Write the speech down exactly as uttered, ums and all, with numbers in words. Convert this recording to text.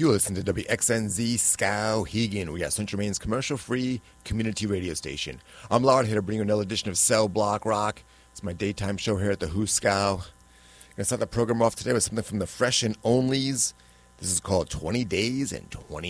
You listen to W X N Z Skowhegan. We got Central Maine's commercial-free community radio station. I'm Lard here to bring you another edition of Cell Block Rock. It's my daytime show here at the Hooskow. I'm going to start the program off today with something from the Fresh and Onlys. This is called twenty days and twenty